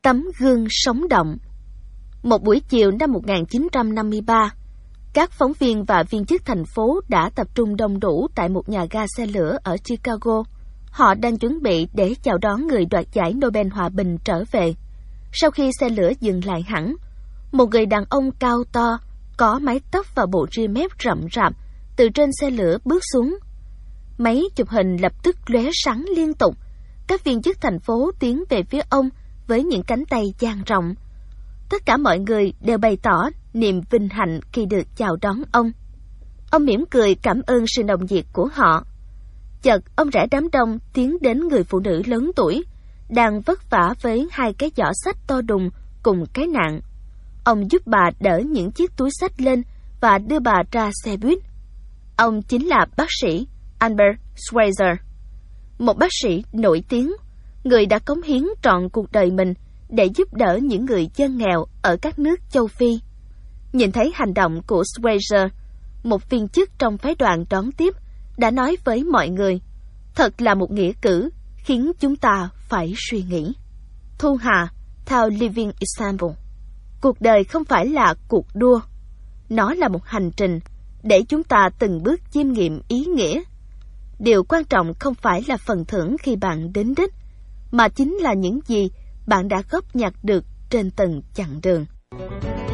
Tấm gương sống động. Một buổi chiều năm 1953, các phóng viên và viên chức thành phố đã tập trung đông đủ tại một nhà ga xe lửa ở Chicago. Họ đang chuẩn bị để chào đón người đoạt giải Nobel Hòa bình trở về. Sau khi xe lửa dừng lại hẳn, một người đàn ông cao to, có mái tóc và bộ ria mép rậm rạp, từ trên xe lửa bước xuống. Máy chụp hình lập tức lóe sáng liên tục. Các viên chức thành phố tiến về phía ông với những cánh tay dang rộng. Tất cả mọi người đều bày tỏ niềm vinh hạnh khi được chào đón ông. Ông mỉm cười cảm ơn sự nồng nhiệt của họ. Chợt ông rẽ đám đông tiến đến người phụ nữ lớn tuổi, đang vất vả với 2 cái giỏ xách to đùng cùng cái nạng. Ông giúp bà đỡ những chiếc túi xách lên và đưa bà ra xe buýt. Ông chính là bác sĩ Albert Schweitzer, một bác sĩ nổi tiếng, người đã cống hiến trọn cuộc đời mình để giúp đỡ những người dân nghèo ở các nước châu Phi. Nhìn thấy hành động của Schweitzer, một viên chức trong phái đoàn đón tiếp đã nói với mọi người, thật là một nghĩa cử khiến chúng ta phải suy nghĩ. Thu Hà, Thao Living Example. Cuộc đời không phải là cuộc đua, nó là một hành trình để chúng ta từng bước chiêm nghiệm ý nghĩa. Điều quan trọng không phải là phần thưởng khi bạn đến đích, mà chính là những gì bạn đã góp nhặt được trên từng chặng đường.